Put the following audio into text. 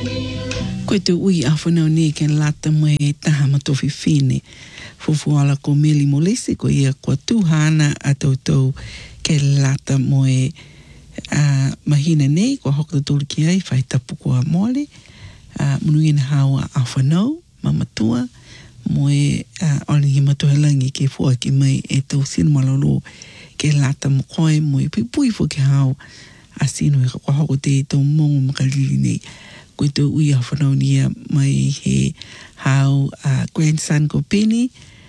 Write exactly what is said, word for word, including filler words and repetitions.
Koe te ui a whanau ni ke lata mai taha matofi fine. Fufu ala ko meli mo lesi ko ia kua tuhana a tautou ke lata moe uh, mahina nei kua hoka tolu ki ai whai tapu kua mole. Uh, Munuina hawa a whanau mamatua moe uh, oli hi matuhalangi ke fua ki mai e tau sinamalolo ke lata mo koe moe pui fu ke hao a sino e kua hoko te tau mongo makalili nei. Koe te ui a whanau nia mai he hao uh, grandson ko Penny